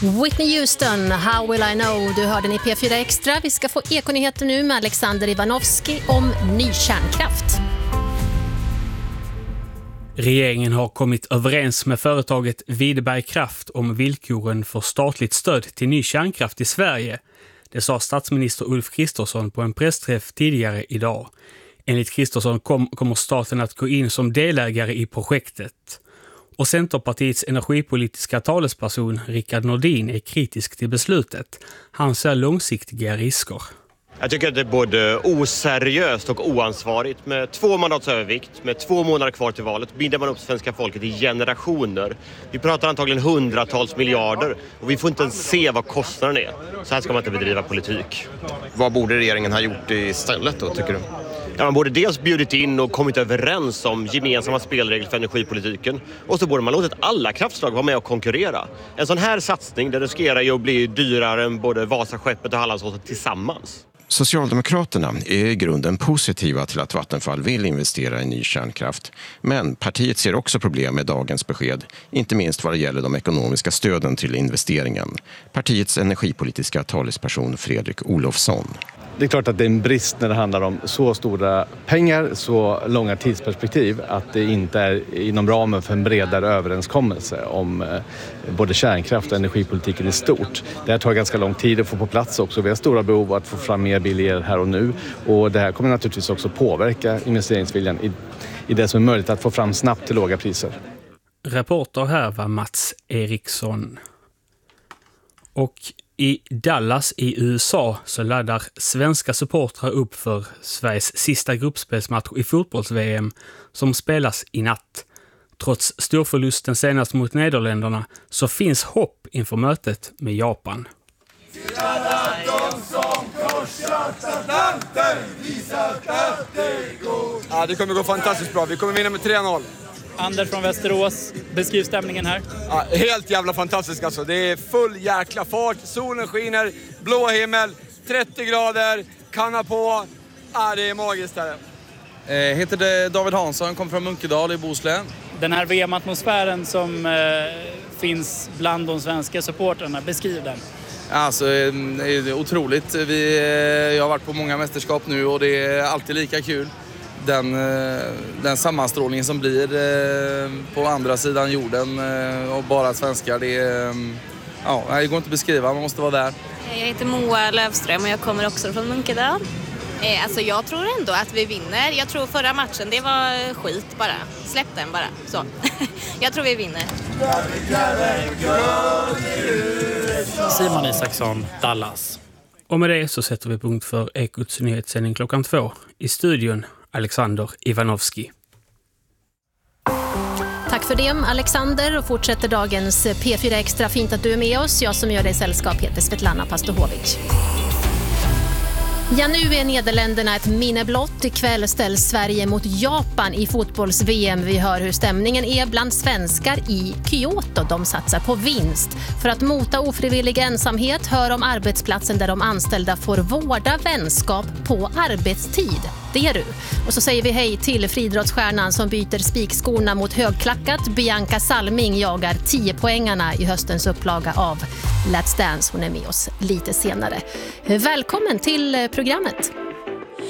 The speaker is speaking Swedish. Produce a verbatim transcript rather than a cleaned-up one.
Whitney Houston, How Will I Know? Du hörde den i P fyra Extra. Vi ska få ekonyheter nu med Alexander Ivanovski om ny kärnkraft. Regeringen har kommit överens med företaget Videberg Kraft om villkoren för statligt stöd till ny kärnkraft i Sverige. Det sa statsminister Ulf Kristersson på en pressträff tidigare idag. Enligt Kristersson kom, kommer staten att gå in som delägare i projektet. Och Centerpartiets energipolitiska talesperson Rickard Nordin är kritisk till beslutet. Han ser långsiktiga risker. Jag tycker att det är både oseriöst och oansvarigt. Med två mandats övervikt, med två månader kvar till valet, binder man upp svenska folket i generationer. Vi pratar antagligen hundratals miljarder och vi får inte ens se vad kostnaden är. Så här ska man inte bedriva politik. Vad borde regeringen ha gjort istället då, tycker du? Ja, man borde dels bjudit in och kommit överens om gemensamma spelregler för energipolitiken. Och så borde man låtit alla kraftslag vara med och konkurrera. En sån här satsning det riskerar ju att bli dyrare än både Vasaskeppet och Hallandsåsen tillsammans. Socialdemokraterna är i grunden positiva till att Vattenfall vill investera i ny kärnkraft. Men partiet ser också problem med dagens besked, inte minst vad det gäller de ekonomiska stöden till investeringen. Partiets energipolitiska talesperson Fredrik Olofsson. Det är klart att det är en brist när det handlar om så stora pengar, så långa tidsperspektiv, att det inte är inom ramen för en bredare överenskommelse om både kärnkraft och energipolitiken i stort. Det här tar ganska lång tid att få på plats också. Vi har stora behov av att få fram mer billigare här och nu, och det här kommer naturligtvis också påverka investeringsviljan i, i det som är möjligt att få fram snabbt till låga priser. Reporter här var Mats Eriksson. Och i Dallas i U S A så laddar svenska supportrar upp för Sveriges sista gruppspelsmatch i fotbolls-V M som spelas i natt. Trots storförlusten senast mot Nederländerna så finns hopp inför mötet med Japan. Ja, det kommer gå fantastiskt bra. Vi kommer vinna med tre noll. Anders från Västerås, beskriv stämningen här. Ja, helt jävla fantastiskt alltså. Det är full jäkla fart, solen skiner, blå himmel, trettio grader, kanna på. Ja, det är magiskt här. Jag heter David Hansson, kommer från Munkedal i Bohuslän. Den här V M-atmosfären som eh, finns bland de svenska supporterna, beskriv den. Alltså, det är otroligt. Vi, jag har varit på många mästerskap nu och det är alltid lika kul. Den, den sammanstrålningen som blir på andra sidan jorden och bara svenskar, det, ja, det går inte att beskriva, man måste vara där. Jag heter Moa Lövström och jag kommer också från Munkedal. Alltså jag tror ändå att vi vinner. Jag tror förra matchen, det var skit bara. Släpp den bara. Så. Jag tror vi vinner. Simon Isaksson, Dallas. Och med det så sätter vi punkt för Ekots nyhetssändning klockan två. I studion Alexander Ivanovski. Tack för det, Alexander, och fortsätter dagens P fyra Extra. Fint att du är med oss. Jag som gör dig sällskap heter Svetlana Pastohovic. Ja, nu är Nederländerna ett minne blott. Ikväll ställs Sverige mot Japan i fotbolls-V M. Vi hör hur stämningen är bland svenskar i Kyoto. De satsar på vinst. För att mota ofrivillig ensamhet, hör om arbetsplatsen där de anställda får vårda vänskap på arbetstid. Det är du. Och så säger vi hej till friidrottsstjärnan som byter spikskorna mot högklackat. Bianca Salming jagar tio poängarna i höstens upplaga av Let's Dance. Hon är med oss lite senare. Välkommen till programmet.